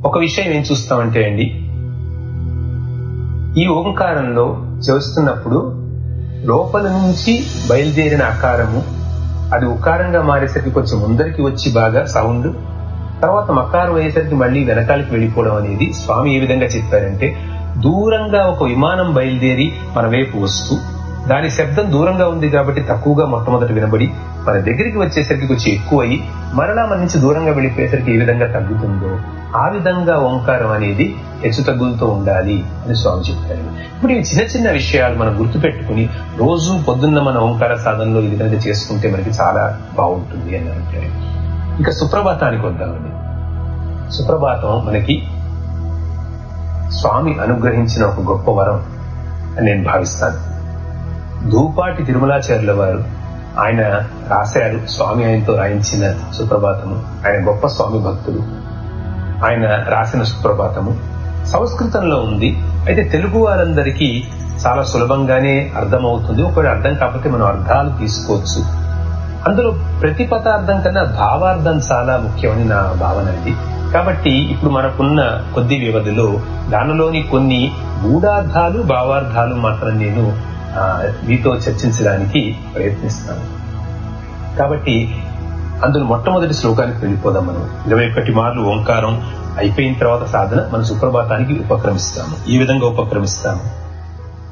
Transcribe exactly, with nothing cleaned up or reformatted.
ఒక విషయం ఏం చూస్తామంటే అండి, ఈ ఓంకారంలో చేస్తున్నప్పుడు లోపల నుంచి బయలుదేరిన ఆకారము అది ఉకారంగా మారేసరికి కొంచెం ముందరికి వచ్చి బాగా సౌండ్, తర్వాత మకారం అయ్యేసరికి మళ్ళీ వెనకాలకి వెళ్ళిపోవడం అనేది స్వామి ఏ విధంగా చెప్పారంటే, దూరంగా ఒక విమానం బయలుదేరి మన వైపు వస్తూ దాని శబ్దం దూరంగా ఉంది కాబట్టి తక్కువగా మొట్టమొదటి వినబడి మన దగ్గరికి వచ్చేసరికి కొంచెం ఎక్కువ అయ్యి మరలా మన నుంచి దూరంగా వెళ్ళిపోయేసరికి ఏ విధంగా తగ్గుతుందో ఆ విధంగా ఓంకారం అనేది హెచ్చు తగ్గులతో ఉండాలి అని స్వామి చెప్పారు. ఇప్పుడు ఈ చిన్న చిన్న విషయాలు మనం గుర్తుపెట్టుకుని రోజు పొద్దున్న మన ఓంకార సాధనలో ఈ విధంగా చేసుకుంటే మనకి చాలా బాగుంటుంది అని అంటారు. ఇక సుప్రభాతానికి వద్దామండి. సుప్రభాతం మనకి స్వామి అనుగ్రహించిన ఒక గొప్ప వరం అని నేను భావిస్తాను. ధూపాటి తిరుమలాచార్యుల వారు ఆయన రాశారు, స్వామి ఆయనతో రాయించిన సుప్రభాతము. ఆయన గొప్ప స్వామి భక్తుడు. ఆయన రాసిన సుప్రభాతము సంస్కృతంలో ఉంది. అయితే తెలుగు వారందరికీ చాలా సులభంగానే అర్థమవుతుంది. ఒకవేళ అర్థం కాకపోతే మనం అర్థాలు తీసుకోవచ్చు. అందులో ప్రతి పదార్థం కన్నా భావార్థం చాలా ముఖ్యమని నా భావన అండి. కాబట్టి ఇప్పుడు మనకున్న కొద్ది వ్యవధిలో దానిలోని కొన్ని గూఢార్థాలు భావార్థాలు మాత్రం నేను మీతో చర్చించడానికి ప్రయత్నిస్తాను. కాబట్టి అందులో మొట్టమొదటి శ్లోకానికి వెళ్ళిపోదాం. మనం ఇరవై ఒకటి మార్లు ఓంకారం అయిపోయిన తర్వాత సాధన మన సుప్రభాతానికి ఉపక్రమిస్తాము. ఈ విధంగా ఉపక్రమిస్తాము.